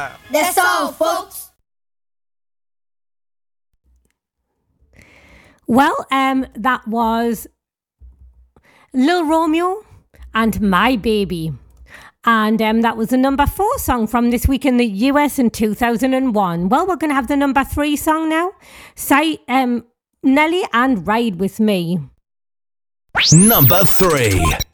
That's all, folks. Well, that was Lil Romeo and My Baby. And that was the number 4 song from this week in the US in 2001. Well, we're going to have the number 3 song now. Nelly and Ride With Me. Number 3.